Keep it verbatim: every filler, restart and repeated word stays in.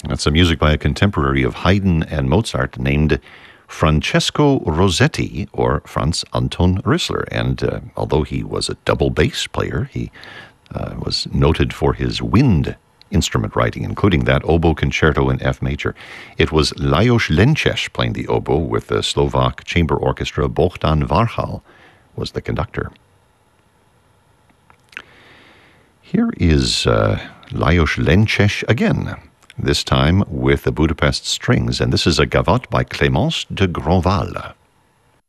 That's some music by a contemporary of Haydn and Mozart named Francesco Rossetti, or Franz Anton Rissler. And uh, although he was a double bass player, he uh, was noted for his wind instrument writing, including that oboe concerto in F major. It was Lajos Lenčeš playing the oboe with the Slovak chamber orchestra. Bohdan Varchal was the conductor. Here is uh, Lajos Lenčeš again, this time with the Budapest Strings, and this is a gavotte by Clémence de Grandval.